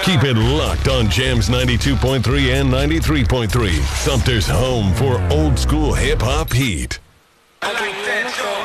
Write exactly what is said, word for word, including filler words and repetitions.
Keep it locked on Jams ninety-two point three and ninety-three point three. Sumter's home for old school hip hop heat. I like that,